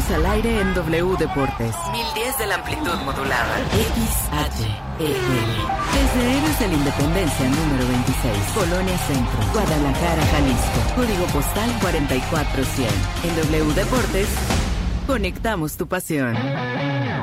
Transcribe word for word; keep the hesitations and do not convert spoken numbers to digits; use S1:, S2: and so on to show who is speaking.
S1: Estamos al aire en W Deportes. mil diez de la amplitud modulada. X H E L. Desde Héroes de la Independencia número veintiséis. Colonia Centro. Guadalajara, Jalisco. Código postal cuarenta y cuatro cien. En W Deportes, conectamos tu pasión.